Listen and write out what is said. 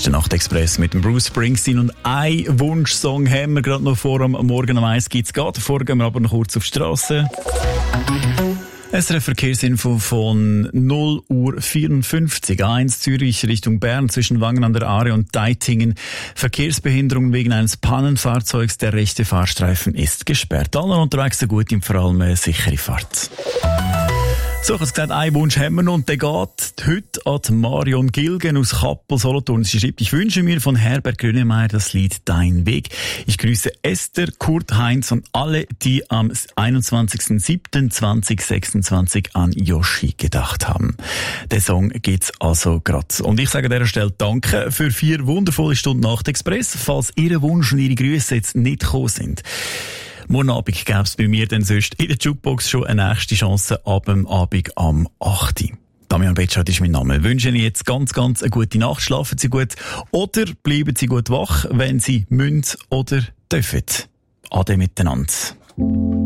ist der Nachtexpress mit dem Bruce Springsteen und ein Wunschsong haben wir gerade noch vor dem Morgen um 1 gibt's geht. Davor gehen wir aber noch kurz auf die Strasse. SRF Verkehrsinfo von 0:54 A1 Zürich Richtung Bern zwischen Wangen an der Aare und Deitingen. Verkehrsbehinderung wegen eines Pannenfahrzeugs. Der rechte Fahrstreifen ist gesperrt. Alle unterwegs eine gute und vor allem eine sichere Fahrt. So, ich habe gesagt, einen Wunsch haben wir noch und der geht heute an Marion Gilgen aus Kappel, Solothurn. Sie schreibt, ich wünsche mir von Herbert Grönemeyer das Lied Dein Weg. Ich grüße Esther, Kurt, Heinz und alle, die am 21.07.2026 an Yoshi gedacht haben. Der Song geht's also grad. Und ich sage an dieser Stelle Danke für 4 wundervolle Stunden Nachtexpress. Falls Ihr Wunsch und Ihre Grüße jetzt nicht gekommen sind, morgen Abend gäbe es bei mir dann sonst in der Jukebox schon eine nächste Chance ab dem Abend am 8. Damian Betschart ist mein Name. Ich wünsche Ihnen jetzt ganz eine gute Nacht. Schlafen Sie gut oder bleiben Sie gut wach, wenn Sie müssen oder dürfen. Ade miteinander.